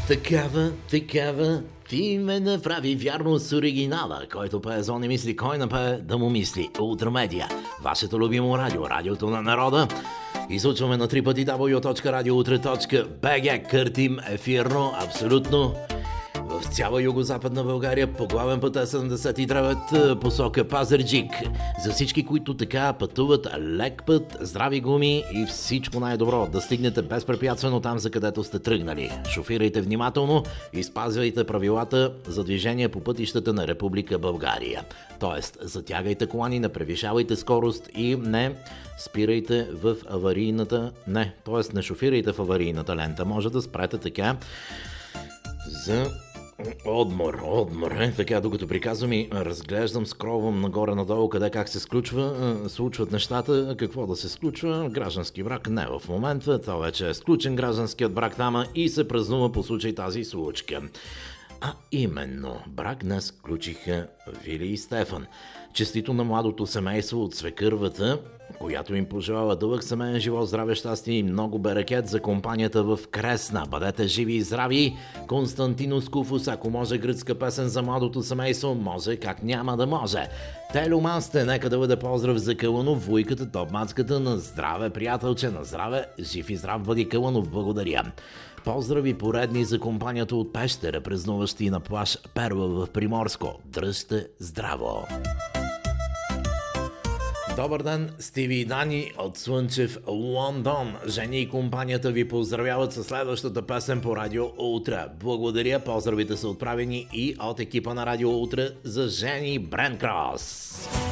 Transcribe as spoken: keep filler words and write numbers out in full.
Такава, такава, ти ме направи вярно с оригинала, който пее зло не мисли, кой напее да му мисли. Ултрамедия, вашето любимо радио, радиото на народа. Излучваме на три пъти дабъл ю точка радио утре точка би джи, къртим ефирно, абсолютно. В цяла югозападна България по главен път Е седемдесет и девет посока Пазарджик. За всички, които така пътуват лек път, здрави гуми и всичко най-добро. Да стигнете безпрепятствено там, за където сте тръгнали. Шофирайте внимателно и спазвайте правилата за движение по пътищата на Република България. Тоест, затягайте колани, не превишавайте скорост и не спирайте в аварийната... Не, т.е. не шофирайте в аварийната лента. Може да спрете така за... Одмор, одмор, е? Така, докато приказвам и разглеждам, скровам нагоре-надолу, къде как се сключва, случват нещата, какво да се сключва, граждански брак не в момента, това вече е сключен гражданският брак там и се празнува по случай тази случка. А именно, брак днес сключиха Вили и Стефан. Честито на младото семейство от свекървата, която им пожелава дълъг семейен живот, здраве, щастие и много берекет за компанията в Кресна. Бъдете живи и здрави! Константинос Куфус, ако може гръцка песен за младото семейство, може, как няма да може. Телю Масте, нека да бъде поздрав за Кълънов, вуйката, топмацката, на здраве, приятелче, на здраве, жив и здрав бъди Кълънов, благодаря. Поздрави поредни за компанията от Пещера, празнуващи на плаж Перла в Приморско. Дръжте здраво! Добър ден, Стиви и Дани от Слънчев, Лондон. Жени и компанията ви поздравяват със следващата песен по Радио Утре. Благодаря, поздравите са отправени и от екипа на Радио Утре за Жени Бренкрос.